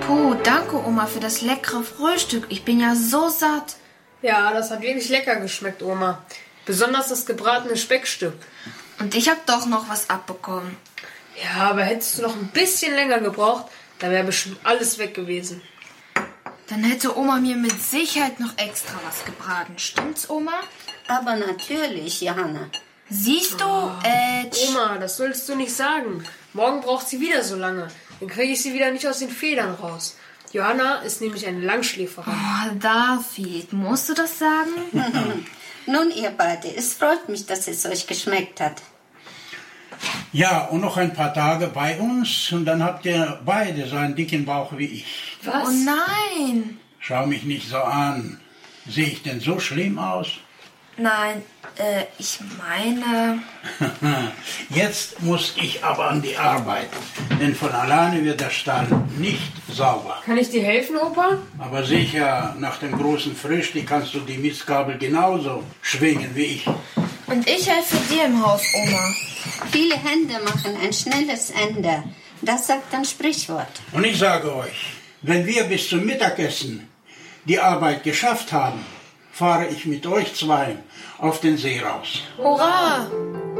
Puh, danke Oma für das leckere Frühstück. Ich bin ja so satt. Ja, das hat wirklich lecker geschmeckt, Oma. Besonders das gebratene Speckstück. Und ich habe doch noch was abbekommen. Ja, aber hättest du noch ein bisschen länger gebraucht, dann wäre bestimmt alles weg gewesen. Dann hätte Oma mir mit Sicherheit noch extra was gebraten. Stimmt's, Oma? Aber natürlich, Johanna. Siehst du, Oma, das solltest du nicht sagen. Morgen braucht sie wieder so lange. Dann kriege ich sie wieder nicht aus den Federn raus. Johanna ist nämlich eine Langschläferin. Oh, David, musst du das sagen? Nun, ihr beide, es freut mich, dass es euch geschmeckt hat. Ja, und noch ein paar Tage bei uns und dann habt ihr beide so einen dicken Bauch wie ich. Was? Oh nein. Schau mich nicht so an. Sehe ich denn so schlimm aus? Nein, ich meine... Jetzt muss ich aber an die Arbeit, denn von alleine wird der Stall nicht sauber. Kann ich dir helfen, Opa? Aber sicher, nach dem großen Frühstück kannst du die Mistgabel genauso schwingen wie ich. Und ich helfe dir im Haus, Oma. Viele Hände machen ein schnelles Ende. Das sagt ein Sprichwort. Und ich sage euch, wenn wir bis zum Mittagessen die Arbeit geschafft haben, fahre ich mit euch zwei auf den See raus. Hurra!